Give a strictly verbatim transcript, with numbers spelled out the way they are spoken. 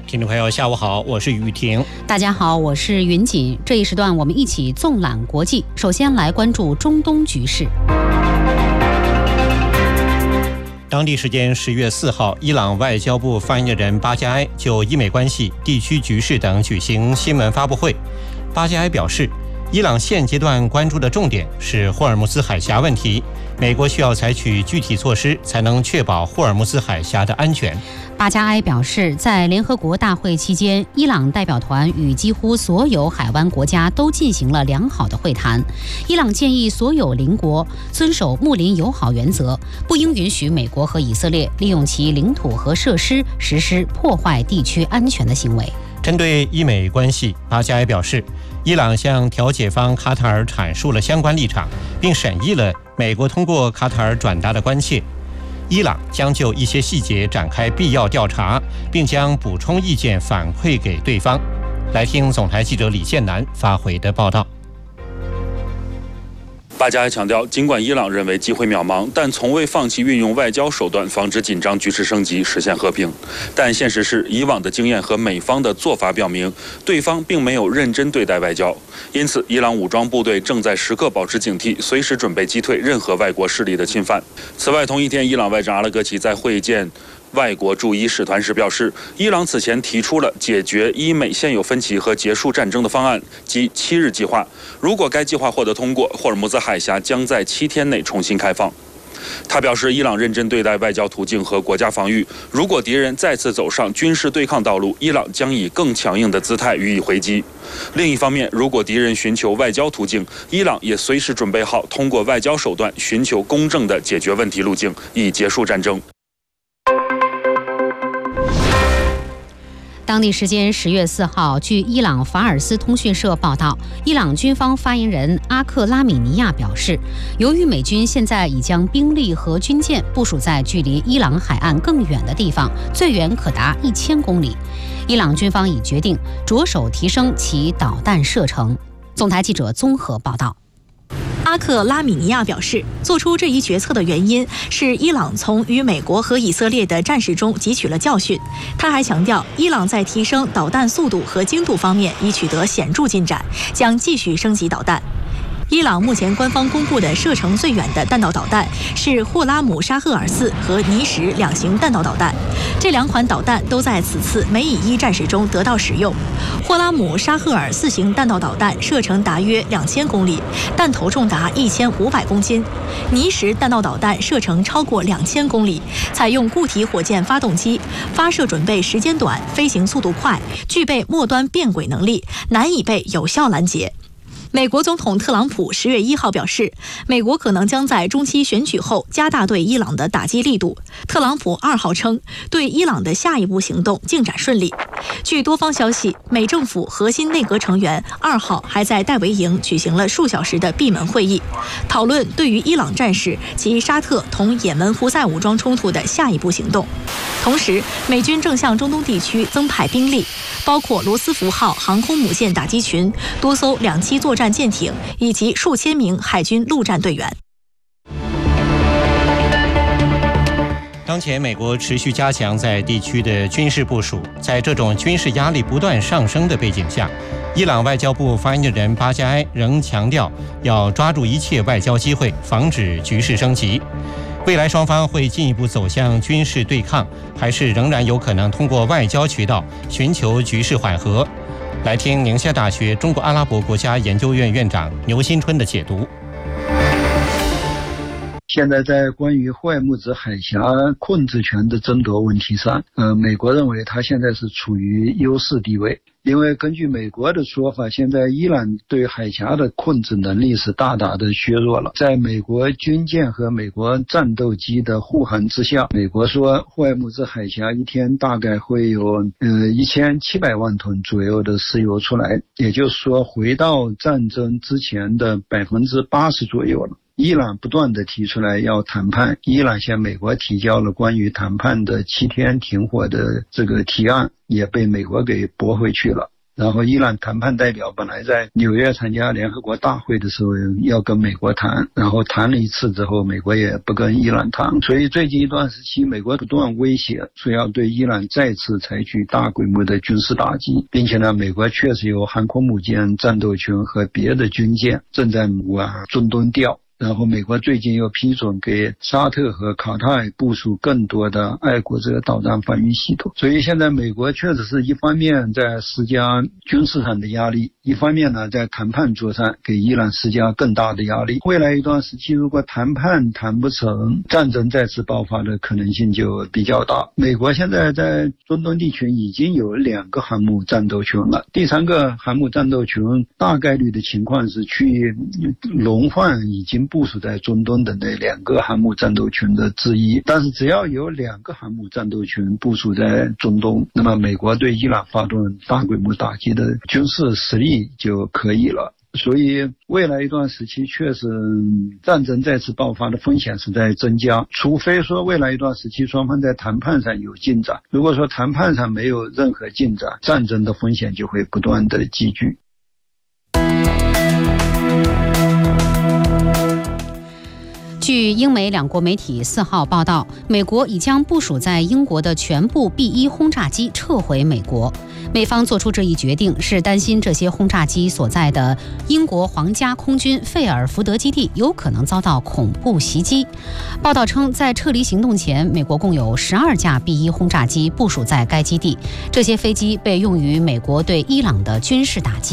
听众朋友，下午好，我是雨婷。 大家好，我是云锦。这一时段我们一起纵览国际。首先来关注中东局势。 当地时间十月四号，伊朗外交部发言人巴加埃就伊美关系、地区局势等举行新闻发布会。巴加埃表示，伊朗现阶段关注的重点是霍尔木兹海峡问题，美国需要采取具体措施，才能确保霍尔木兹海峡的安全。 巴加埃表示，在联合国大会期间，伊朗代表团与几乎所有海湾国家都进行了良好的会谈。伊朗建议所有邻国遵守睦邻友好原则，不应允许美国和以色列利用其领土和设施实施破坏地区安全的行为。 针对伊美关系，巴加埃表示，伊朗向调解方卡塔尔阐述了相关立场，并审议了美国通过卡塔尔转达的关切。伊朗将就一些细节展开必要调查，并将补充意见反馈给对方。来听总台记者李建南发回的报道。 巴加埃强调，尽管伊朗认为机会渺茫，但从未放弃运用外交手段防止紧张局势升级，实现和平。但现实是，以往的经验和美方的做法表明，对方并没有认真对待外交。因此，伊朗武装部队正在时刻保持警惕，随时准备击退任何外国势力的侵犯。此外，同一天，伊朗外长阿拉格齐在会见外国驻伊使团时表示，伊朗此前提出了解决伊美现有分歧和结束战争的方案，即七日计划。如果该计划获得通过，霍尔木兹海峡将在七天内重新开放。他表示，伊朗认真对待外交途径和国家防御，如果敌人再次走上军事对抗道路，伊朗将以更强硬的姿态予以回击。另一方面，如果敌人寻求外交途径，伊朗也随时准备好通过外交手段寻求公正的解决问题路径，以结束战争。 当地时间十月四号，据伊朗法尔斯通讯社报道，伊朗军方发言人阿克拉米尼亚表示，由于美军现在已将兵力和军舰部署在距离伊朗海岸更远的地方，最远可达一千公里，伊朗军方已决定着手提升其导弹射程。总台记者综合报道。 阿克拉米尼亚表示，做出这一决策的原因是伊朗从与美国和以色列的战事中汲取了教训。他还强调，伊朗在提升导弹速度和精度方面已取得显著进展，将继续升级导弹。伊朗目前官方公布的射程最远的弹道导弹是霍拉姆沙赫尔四和尼什两型弹道导弹，这两款导弹都在此次梅以一战事中得到使用。霍拉姆沙赫尔四型弹道导弹射程达约两千公里，弹头重达一千五百公斤；尼什弹道导弹射程超过两千公里，采用固体火箭发动机，发射准备时间短，飞行速度快，具备末端变轨能力，难以被有效拦截。美国总统特朗普十月一号表示，美国可能将在中期选举后加大对伊朗的打击力度。特朗普二号称，对伊朗的下一步行动进展顺利。据多方消息，美政府核心内阁成员二号还在戴维营举行了数小时的闭门会议，讨论对于伊朗战事及沙特同也门胡塞武装冲突的下一步行动。同时，美军正向中东地区增派兵力，包括罗斯福号航空母舰打击群、多艘两栖作战舰艇以及数千名海军陆战队员。 当前，美国持续加强在地区的军事部署。在这种军事压力不断上升的背景下，伊朗外交部发言人巴加埃仍强调要抓住一切外交机会，防止局势升级。未来双方会进一步走向军事对抗，还是仍然有可能通过外交渠道寻求局势缓和？来听宁夏大学中国阿拉伯国家研究院院长牛新春的解读。 现在在关于霍尔木兹海峡控制权的争夺问题上，呃，美国认为它现在是处于优势地位，因为根据美国的说法，现在伊朗对海峡的控制能力是大大的削弱了。在美国军舰和美国战斗机的护航之下，美国说霍尔木兹海峡一天大概会有呃一千七百万吨左右的石油出来，也就是说回到战争之前的百分之八十左右了。伊朗不断地提出来要谈判，伊朗向美国提交了关于谈判的七天停火的这个提案，也被美国给驳回去了。 然后伊朗谈判代表本来在纽约参加联合国大会的时候要跟美国谈，然后谈了一次之后，美国也不跟伊朗谈，所以最近一段时期，美国不断威胁说要对伊朗再次采取大规模的军事打击，并且呢，美国确实有航空母舰、战斗群和别的军舰正在往中东调。然后美国最近又批准给沙特和卡塔尔部署更多的爱国者导弹防御系统，所以现在美国确实是一方面在施加军事上的压力，一方面呢在谈判桌上给伊朗施加更大的压力。未来一段时期如果谈判谈不成，战争再次爆发的可能性就比较大。美国现在在中东地区已经有两个航母战斗群了，第三个航母战斗群大概率的情况是去轮换已经部署在中东的那两个航母战斗群的之一，但是只要有两个航母战斗群部署在中东，那么美国对伊朗发动大规模打击的军事实力就可以了。所以未来一段时期确实战争再次爆发的风险是在增加，除非说未来一段时期双方在谈判上有进展，如果说谈判上没有任何进展，战争的风险就会不断的积聚。 据英美两国媒体四号报道，美国已将部署在英国的全部 B 一 轰炸机撤回美国。美方做出这一决定是担心这些轰炸机所在的英国皇家空军费尔福德基地有可能遭到恐怖袭击。报道称，在撤离行动前，美国共有十二架 B 一 轰炸机部署在该基地，这些飞机被用于美国对伊朗的军事打击。